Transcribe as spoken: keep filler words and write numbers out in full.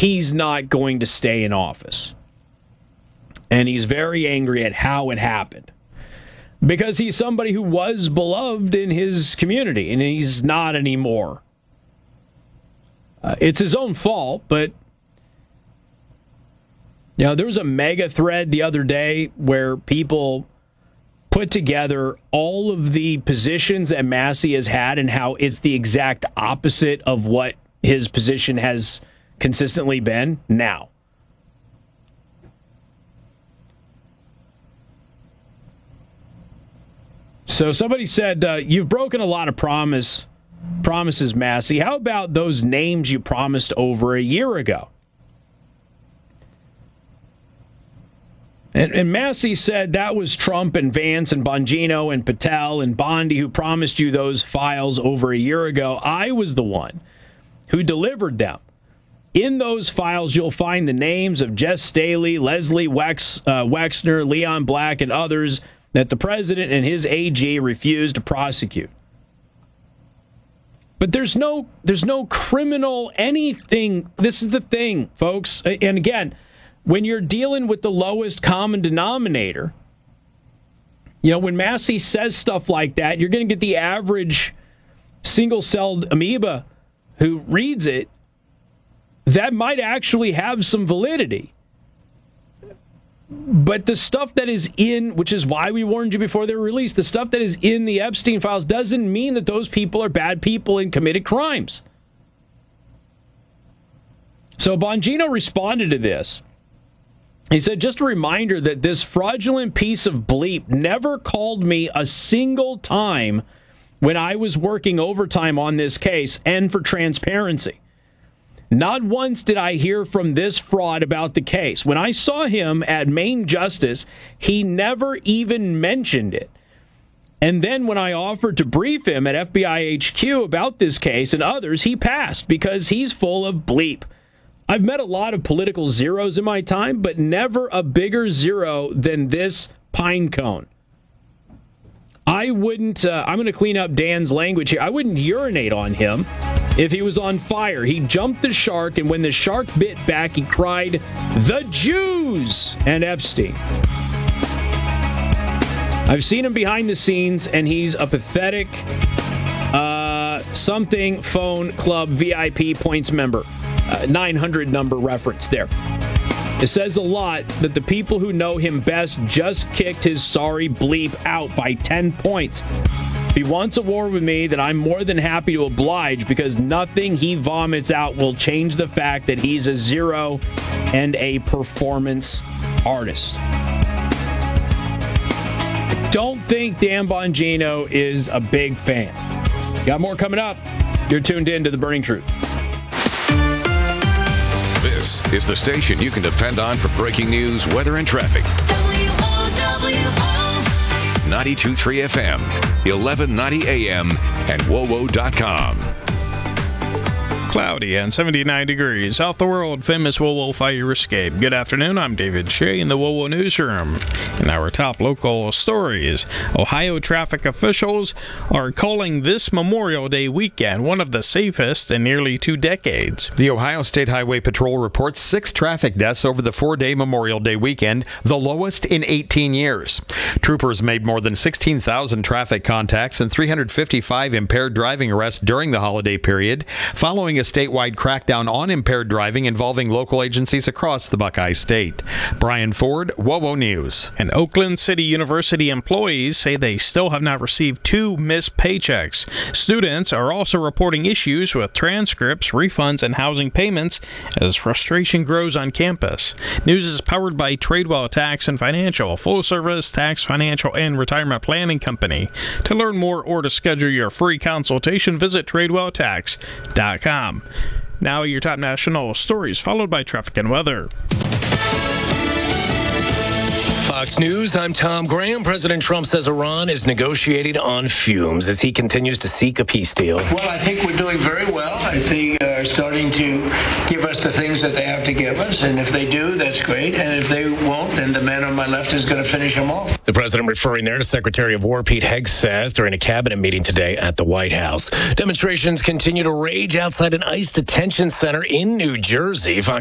he's not going to stay in office. And he's very angry at how it happened. Because he's somebody who was beloved in his community, and he's not anymore. Uh, it's his own fault, but you know, there was a mega thread the other day where people put together all of the positions that Massey has had and how it's the exact opposite of what his position has consistently been now. So somebody said, uh, you've broken a lot of promise promises, Massey. How about those names you promised over a year ago? And, and Massey said that was Trump and Vance and Bongino and Patel and Bondi who promised you those files over a year ago. I was the one who delivered them. In those files, you'll find the names of Jess Staley, Leslie Wex, uh, Wexner, Leon Black, and others that the president and his A G refused to prosecute. But there's no, there's no criminal anything. This is the thing, folks. And again, when you're dealing with the lowest common denominator, you know, when Massey says stuff like that, you're going to get the average single-celled amoeba who reads it. That might actually have some validity. But the stuff that is in, which is why we warned you before they were released, the stuff that is in the Epstein files doesn't mean that those people are bad people and committed crimes. So Bongino responded to this. He said, just a reminder that this fraudulent piece of bleep never called me a single time when I was working overtime on this case and for transparency. Not once did I hear from this fraud about the case. When I saw him at Maine Justice, he never even mentioned it. And then when I offered to brief him at F B I H Q about this case and others, he passed because he's full of bleep. I've met a lot of political zeros in my time, but never a bigger zero than this pine cone. I wouldn't, uh, I'm going to clean up Dan's language here. I wouldn't urinate on him if he was on fire. He jumped the shark, and when the shark bit back, he cried, "The Jews!" and Epstein. I've seen him behind the scenes, and he's a pathetic uh, something phone club V I P points member. Uh, nine hundred number reference there. It says a lot that the people who know him best just kicked his sorry bleep out by ten points. If he wants a war with me, then I'm more than happy to oblige because nothing he vomits out will change the fact that he's a zero and a performance artist. I don't think Dan Bongino is a big fan. Got more coming up. You're tuned in to The Burning Truth. This is the station you can depend on for breaking news, weather, and traffic. W O W O ninety-two point three F M, eleven ninety A M, and W O W O dot com. Cloudy and seventy-nine degrees off the world famous W O W O fire escape. Good afternoon, I'm David Shea in the W O W O newsroom. In our top local stories, Ohio traffic officials are calling this Memorial Day weekend one of the safest in nearly two decades. The Ohio State Highway Patrol reports six traffic deaths over the four-day Memorial Day weekend, the lowest in eighteen years. Troopers made more than sixteen thousand traffic contacts and three hundred fifty-five impaired driving arrests during the holiday period, following a statewide crackdown on impaired driving involving local agencies across the Buckeye State. Brian Ford, W O W O News. And Oakland City University employees say they still have not received two missed paychecks. Students are also reporting issues with transcripts, refunds, and housing payments as frustration grows on campus. News is powered by Tradewell Tax and Financial, full-service tax, financial, and retirement planning company. To learn more or to schedule your free consultation, visit tradewell tax dot com. Now your top national stories, followed by traffic and weather. Fox News, I'm Tom Graham. President Trump says Iran is negotiating on fumes as he continues to seek a peace deal. Well, I think we're doing very well. I think they're starting to give us the things that they have to give us, and if they do, that's great. And if they won't, then the man on my left is going to finish them off. The president referring there to Secretary of War Pete Hegseth during a cabinet meeting today at the White House. Demonstrations continue to rage outside an ICE detention center in New Jersey. Fox